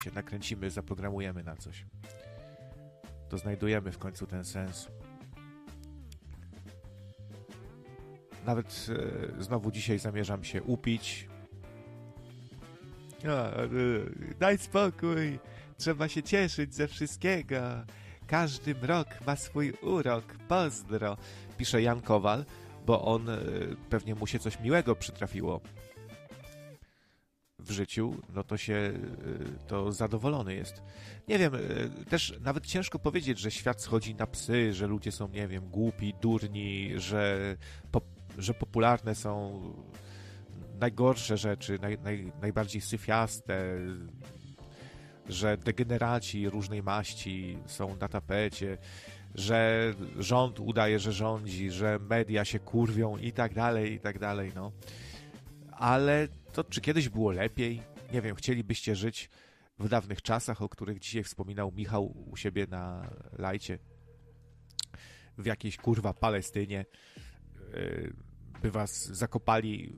się nakręcimy, zaprogramujemy na coś, to znajdujemy w końcu ten sens. Nawet znowu dzisiaj zamierzam się upić. Daj spokój, trzeba się cieszyć ze wszystkiego. Każdy mrok ma swój urok, pozdro, pisze Jan Kowal, bo on pewnie mu się coś miłego przytrafiło w życiu, no to zadowolony jest. Nie wiem, też nawet ciężko powiedzieć, że świat schodzi na psy, że ludzie są, nie wiem, głupi, durni, że popularne są najgorsze rzeczy, najbardziej syfiaste, że degeneraci różnej maści są na tapecie, że rząd udaje, że rządzi, że media się kurwią i tak dalej, no. Ale to czy kiedyś było lepiej? Nie wiem, chcielibyście żyć w dawnych czasach, o których dzisiaj wspominał Michał u siebie na lajcie, w jakiejś kurwa Palestynie, by was zakopali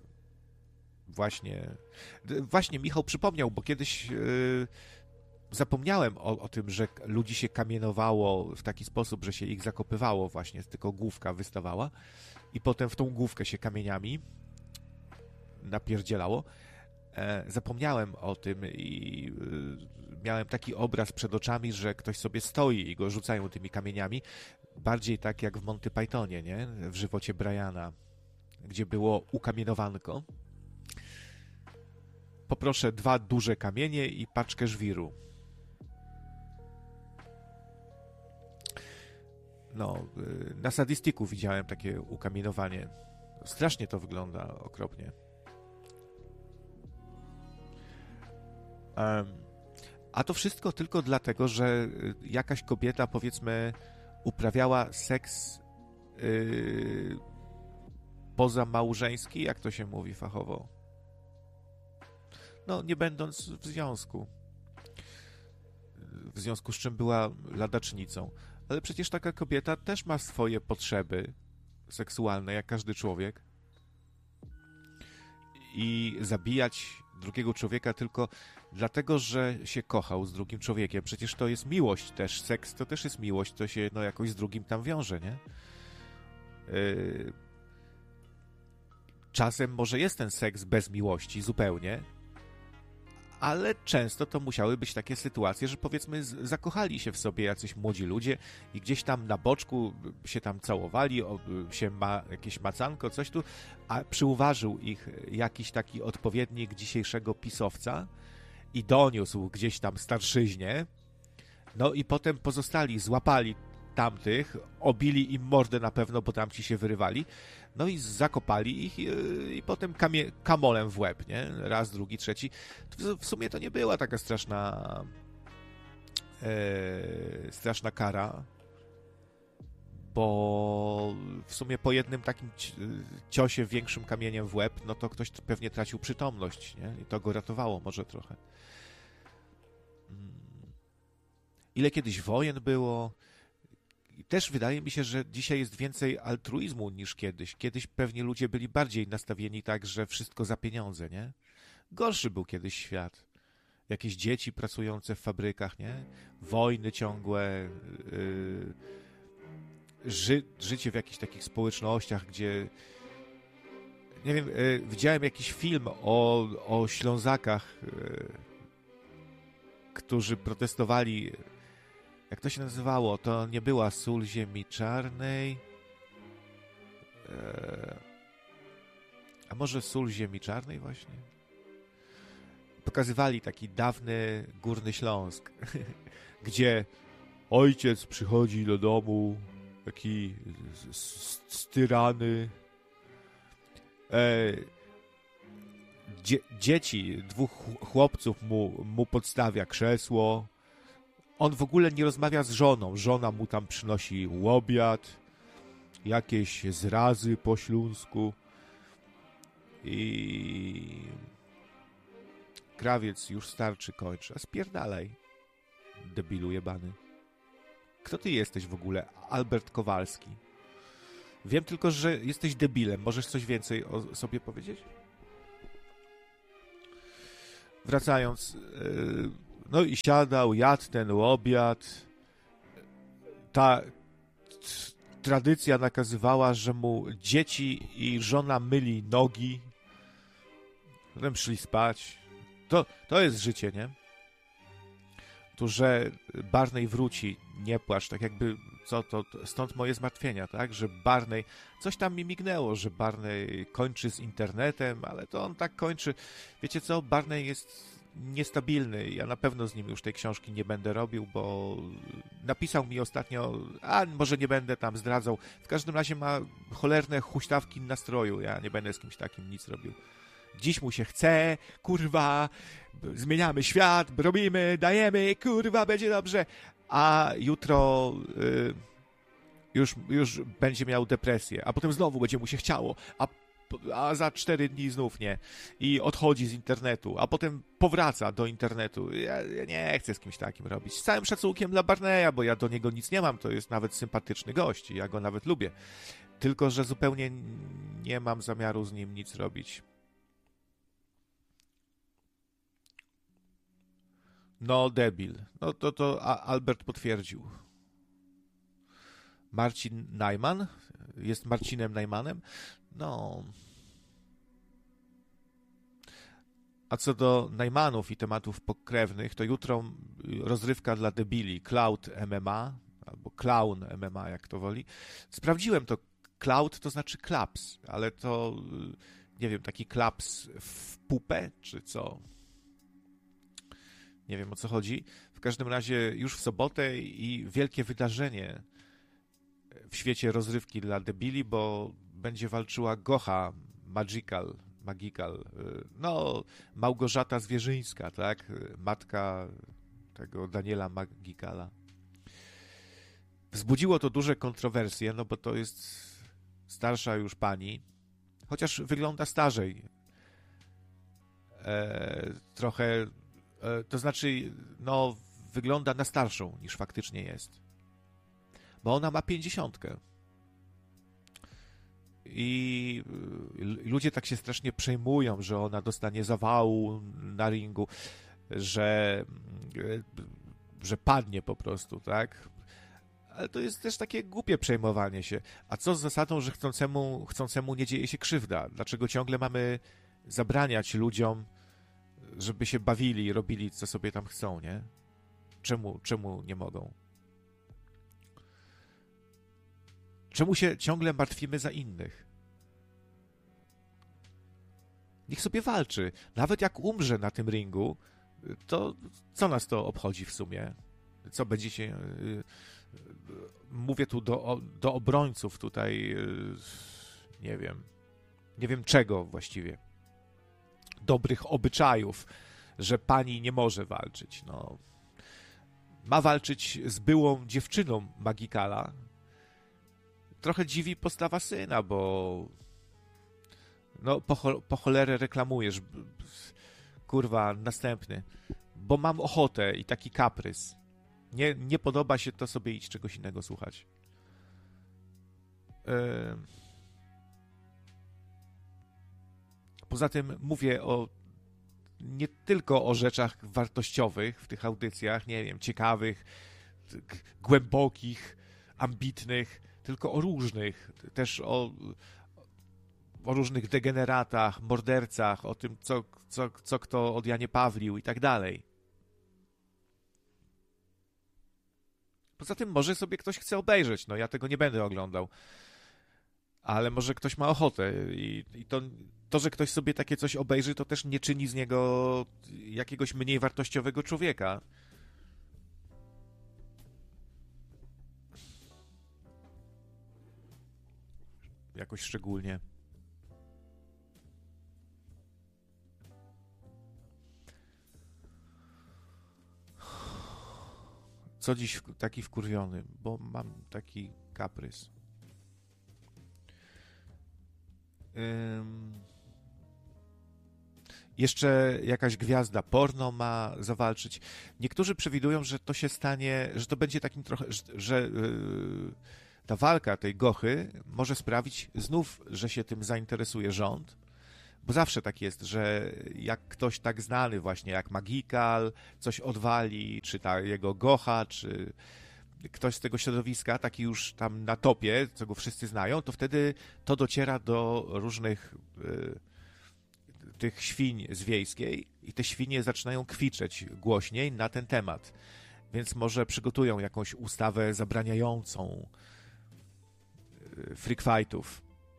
właśnie Michał przypomniał, bo kiedyś zapomniałem o tym, że ludzi się kamienowało w taki sposób, że się ich zakopywało właśnie, tylko główka wystawała i potem w tą główkę się kamieniami napierdzielało. Zapomniałem o tym i miałem taki obraz przed oczami, że ktoś sobie stoi i go rzucają tymi kamieniami, bardziej tak jak w Monty Pythonie, nie? W żywocie Briana, gdzie było ukamienowanko. Poproszę 2 duże kamienie i paczkę żwiru. No, na Sadistiku widziałem takie ukamienowanie. Strasznie to wygląda, okropnie. A to wszystko tylko dlatego, że jakaś kobieta, powiedzmy, uprawiała seks pozamałżeński, jak to się mówi fachowo? No, nie będąc w związku. W związku z czym była ladacznicą. Ale przecież taka kobieta też ma swoje potrzeby seksualne, jak każdy człowiek. I zabijać drugiego człowieka tylko dlatego, że się kochał z drugim człowiekiem. Przecież to jest miłość też. Seks to też jest miłość. To się jakoś z drugim tam wiąże, nie? Czasem może jest ten seks bez miłości zupełnie, ale często to musiały być takie sytuacje, że powiedzmy zakochali się w sobie jacyś młodzi ludzie i gdzieś tam na boczku się tam całowali, się ma jakieś macanko, coś tu, a przyuważył ich jakiś taki odpowiednik dzisiejszego pisowca i doniósł gdzieś tam starszyźnie, no i potem pozostali, złapali tamtych, obili im mordę na pewno, bo tamci się wyrywali, no i zakopali ich i potem kamolem w łeb, nie? Raz, drugi, trzeci. W sumie to nie była taka straszna kara, bo w sumie po jednym takim ciosie większym kamieniem w łeb, no to ktoś pewnie tracił przytomność, nie? I to go ratowało może trochę. Ile kiedyś wojen było. I też wydaje mi się, że dzisiaj jest więcej altruizmu niż kiedyś. Kiedyś pewnie ludzie byli bardziej nastawieni tak, że wszystko za pieniądze, nie? Gorszy był kiedyś świat. Jakieś dzieci pracujące w fabrykach, nie? Wojny ciągłe, życie w jakichś takich społecznościach, gdzie... Nie wiem, widziałem jakiś film o Ślązakach, którzy protestowali... Jak to się nazywało? To nie była sól ziemi czarnej. A może sól ziemi czarnej właśnie? Pokazywali taki dawny Górny Śląsk, gdzie ojciec przychodzi do domu, taki styrany. Dzieci, 2 chłopców mu podstawia krzesło. On w ogóle nie rozmawia z żoną. Żona mu tam przynosi łobiad, jakieś zrazy po śląsku i krawiec już starczy, kończy. A spierdalaj, debilu jebany. Kto ty jesteś w ogóle? Albert Kowalski. Wiem tylko, że jesteś debilem. Możesz coś więcej o sobie powiedzieć? Wracając... No i siadał, jadł ten obiad. Ta tradycja nakazywała, że mu dzieci i żona myli nogi. Potem szli spać. To jest życie, nie? Tu, że Barney wróci, nie płacz, tak jakby, stąd moje zmartwienia, tak, że Barney, coś tam mi mignęło, że Barney kończy z internetem, ale to on tak kończy, wiecie co, Barney jest niestabilny, ja na pewno z nim już tej książki nie będę robił, bo napisał mi ostatnio, a może nie będę tam zdradzał, w każdym razie ma cholerne huśtawki nastroju, ja nie będę z kimś takim nic robił. Dziś mu się chce, kurwa, zmieniamy świat, robimy, dajemy, kurwa, będzie dobrze. A jutro już będzie miał depresję, a potem znowu będzie mu się chciało, a za 4 dni znów nie. I odchodzi z internetu, a potem powraca do internetu. Ja nie chcę z kimś takim robić. Z całym szacunkiem dla Barneya, bo ja do niego nic nie mam, to jest nawet sympatyczny gość i ja go nawet lubię. Tylko że zupełnie nie mam zamiaru z nim nic robić. No, debil. No to Albert potwierdził. Marcin Najman? Jest Marcinem Najmanem? No. A co do Najmanów i tematów pokrewnych, to jutro rozrywka dla debili. Cloud MMA, albo Clown MMA, jak to woli. Sprawdziłem to. Cloud to znaczy klaps, ale to, nie wiem, taki klaps w pupę, czy co? Nie wiem, o co chodzi. W każdym razie już w sobotę i wielkie wydarzenie w świecie rozrywki dla debili, bo będzie walczyła Gocha Magical, no, Małgorzata Zwierzyńska, tak? Matka tego Daniela Magicala. Wzbudziło to duże kontrowersje, no bo to jest starsza już pani, chociaż wygląda starzej. Trochę, to znaczy, no, wygląda na starszą niż faktycznie jest. Bo ona ma 50. I ludzie tak się strasznie przejmują, że ona dostanie zawału na ringu, że padnie po prostu, tak? Ale to jest też takie głupie przejmowanie się. A co z zasadą, że chcącemu nie dzieje się krzywda? Dlaczego ciągle mamy zabraniać ludziom, żeby się bawili, robili co sobie tam chcą, nie? Czemu nie mogą? Czemu się ciągle martwimy za innych? Niech sobie walczy. Nawet jak umrze na tym ringu, to co nas to obchodzi w sumie? Co będzie się... Mówię tu do obrońców tutaj, nie wiem czego właściwie. Dobrych obyczajów, że pani nie może walczyć. No, ma walczyć z byłą dziewczyną Magicala. Trochę dziwi postawa syna, bo no po cholerę reklamujesz, kurwa, następny, bo mam ochotę i taki kaprys. Nie podoba się to, sobie idź czegoś innego słuchać. Poza tym mówię nie tylko o rzeczach wartościowych w tych audycjach, nie wiem, ciekawych, głębokich, ambitnych, tylko o różnych, też o różnych degeneratach, mordercach, o tym, co kto od Janie Pawlił i tak dalej. Poza tym może sobie ktoś chce obejrzeć, no ja tego nie będę oglądał, ale może ktoś ma ochotę i to, że ktoś sobie takie coś obejrzy, to też nie czyni z niego jakiegoś mniej wartościowego człowieka. Jakoś szczególnie. Co dziś taki wkurwiony, bo mam taki kaprys. Jeszcze jakaś gwiazda porno ma zawalczyć. Niektórzy przewidują, że to się stanie, że to będzie takim trochę, że ta walka tej Gochy może sprawić znów, że się tym zainteresuje rząd, Bo zawsze tak jest, że jak ktoś tak znany właśnie jak Magikal coś odwali, czy ta jego Gocha, czy ktoś z tego środowiska, taki już tam na topie, co go wszyscy znają, to wtedy to dociera do różnych tych świń z wiejskiej i te świnie zaczynają kwiczeć głośniej na ten temat. Więc może przygotują jakąś ustawę zabraniającą freak fightów.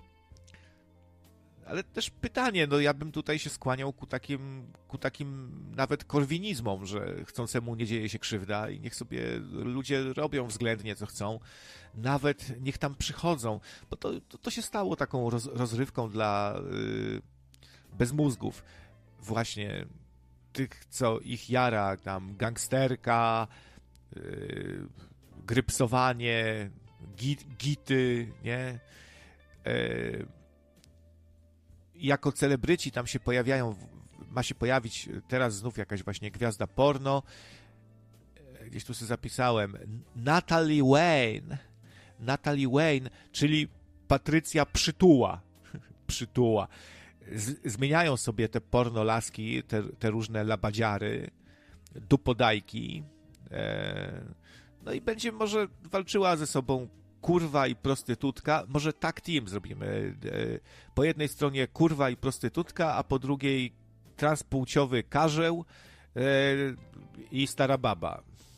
Ale też pytanie, no ja bym tutaj się skłaniał ku takim nawet korwinizmom, że chcącemu nie dzieje się krzywda i niech sobie ludzie robią względnie co chcą, nawet niech tam przychodzą, bo to się stało taką rozrywką dla bezmózgów, właśnie tych, co ich jara, tam gangsterka, grypsowanie, gity, nie? Jako celebryci tam się pojawiają, ma się pojawić teraz znów jakaś właśnie gwiazda porno. Gdzieś tu sobie zapisałem. Natalie Wayne, czyli Patrycja Przytuła. Przytuła. Zmieniają sobie te pornolaski, te różne labadziary, dupodajki. No i będzie może walczyła ze sobą kurwa i prostytutka. Może tag team zrobimy. Po jednej stronie kurwa i prostytutka, a po drugiej transpłciowy karzeł i stara baba.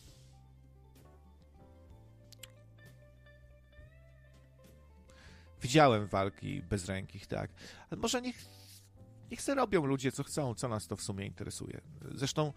Widziałem walki bezrękich, tak. Ale może niech se robią ludzie, co chcą, co nas to w sumie interesuje. Zresztą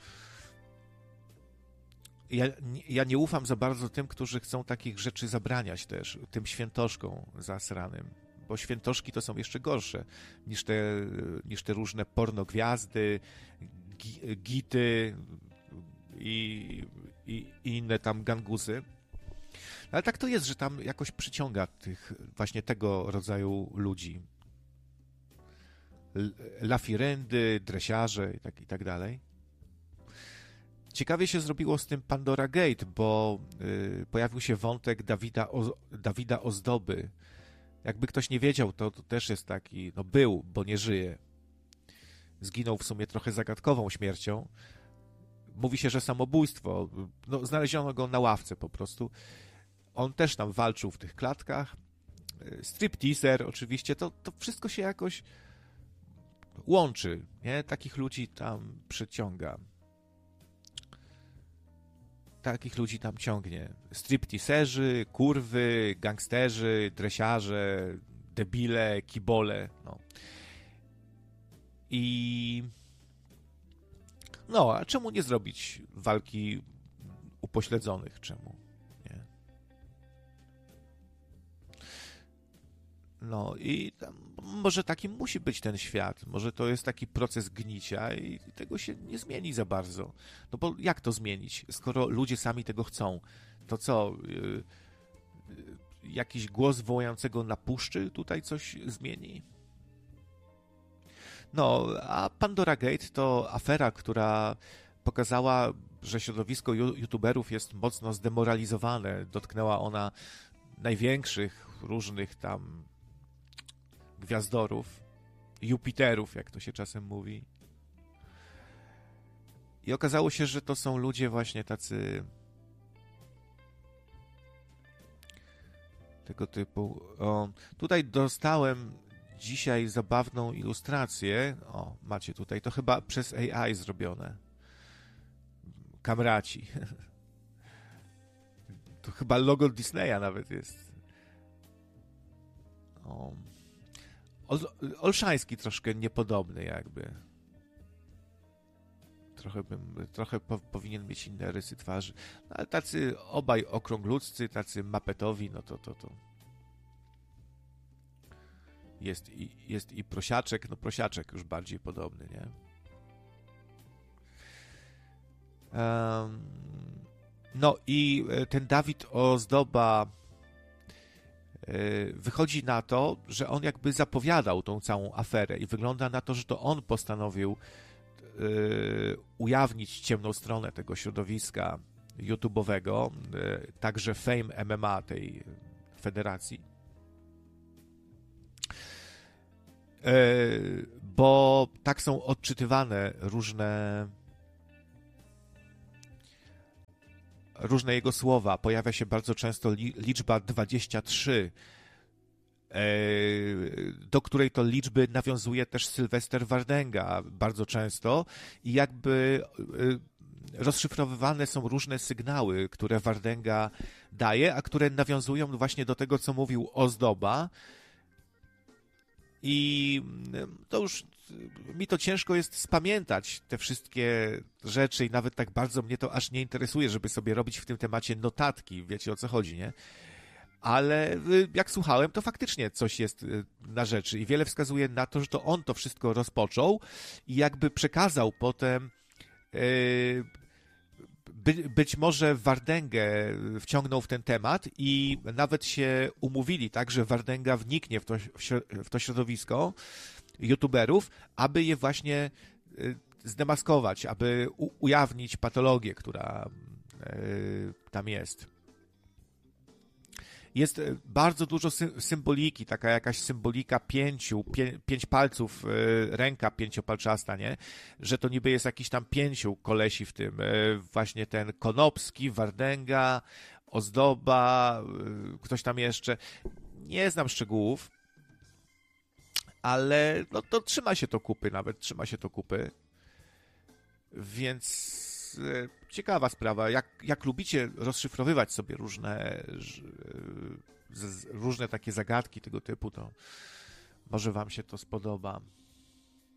ja nie ufam za bardzo tym, którzy chcą takich rzeczy zabraniać też, tym świętoszkom zasranym, bo świętoszki to są jeszcze gorsze niż te różne pornogwiazdy, gity i inne tam gangusy. Ale tak to jest, że tam jakoś przyciąga właśnie tego rodzaju ludzi. Lafiryndy, dresiarze i tak dalej. Ciekawie się zrobiło z tym Pandora Gate, bo pojawił się wątek Dawida Ozdoby. Jakby ktoś nie wiedział, to też jest taki, no był, bo nie żyje. Zginął w sumie trochę zagadkową śmiercią. Mówi się, że samobójstwo. No, znaleziono go na ławce po prostu. On też tam walczył w tych klatkach. Stripteaser oczywiście, to wszystko się jakoś łączy, nie? Takich ludzi tam przyciąga. Takich ludzi tam ciągnie. Stripteaserzy, kurwy, gangsterzy, dresiarze, debile, kibole, no. No, a czemu nie zrobić walki upośledzonych? Czemu? Nie? No i może taki musi być ten świat. Może to jest taki proces gnicia i tego się nie zmieni za bardzo. No bo jak to zmienić? Skoro ludzie sami tego chcą, to co? Jakiś głos wołającego na puszczy tutaj coś zmieni? No, a Pandora Gate to afera, która pokazała, że środowisko youtuberów jest mocno zdemoralizowane. Dotknęła ona największych różnych tam gwiazdorów, Jupiterów, jak to się czasem mówi. I okazało się, że to są ludzie właśnie tacy tego typu. O, tutaj dostałem dzisiaj zabawną ilustrację. O, macie tutaj. To chyba przez AI zrobione. Kamraci. To chyba logo Disneya nawet jest. O. Olszański troszkę niepodobny jakby. Trochę powinien mieć inne rysy twarzy. No, ale tacy obaj okrągluccy, tacy mapetowi, no to. Jest i prosiaczek, no prosiaczek już bardziej podobny, nie? No i ten Dawid Ozdoba wychodzi na to, że on jakby zapowiadał tą całą aferę i wygląda na to, że to on postanowił ujawnić ciemną stronę tego środowiska YouTube'owego, także Fame MMA tej federacji. bo tak są odczytywane różne jego słowa. Pojawia się bardzo często liczba 23, do której to liczby nawiązuje też Sylwester Wardenga bardzo często i jakby rozszyfrowywane są różne sygnały, które Wardenga daje, a które nawiązują właśnie do tego, co mówił Ozdoba. I to już mi to ciężko jest spamiętać te wszystkie rzeczy i nawet tak bardzo mnie to aż nie interesuje, żeby sobie robić w tym temacie notatki, wiecie o co chodzi, nie? Ale jak słuchałem, to faktycznie coś jest na rzeczy i wiele wskazuje na to, że to on to wszystko rozpoczął i jakby przekazał potem być może Wardęgę wciągnął w ten temat i nawet się umówili, tak, że Wardenga wniknie w to środowisko youtuberów, aby je właśnie zdemaskować, aby ujawnić patologię, która tam jest. Jest bardzo dużo symboliki, taka jakaś symbolika pięć palców, ręka pięciopalczasta, nie? Że to niby jest jakiś tam 5 kolesi w tym. Właśnie ten Konopski, Wardęga, Ozdoba, ktoś tam jeszcze. Nie znam szczegółów, ale no to trzyma się to kupy, nawet trzyma się to kupy. Więc ciekawa sprawa. Jak lubicie rozszyfrowywać sobie różne takie zagadki tego typu, to może wam się to spodoba.